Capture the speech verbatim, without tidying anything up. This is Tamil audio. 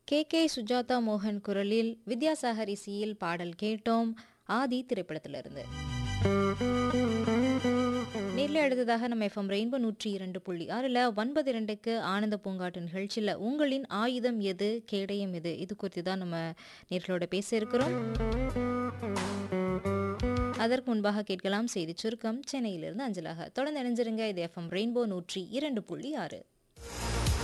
கே கே சுஜாதா மோகன் குரலில் வித்யாசாகர் இசையில் பாடல் கேட்டோம். ஆதி திரைப்படத்திலிருந்து. நேரில் அடுத்ததாக நம்ம எஃப்எம் ரெயின்போ நூற்றி இரண்டு புள்ளி ஆறில் ஒன்பது இரண்டுக்கு ஆனந்த பூங்காட்டு நிகழ்ச்சியில் உங்களின் ஆயுதம் எது, கேடயம் எது, இது குறித்து தான் நம்ம நேர்களோட பேச இருக்கிறோம். அதற்கு முன்பாக கேட்கலாம் செய்தி சுருக்கம் சென்னையிலிருந்து அஞ்சலாக. தொடர்ந்து இணைஞ்சிருங்க. இது எஃப்எம் ரெயின்போ நூற்றி இரண்டு புள்ளி ஆறு.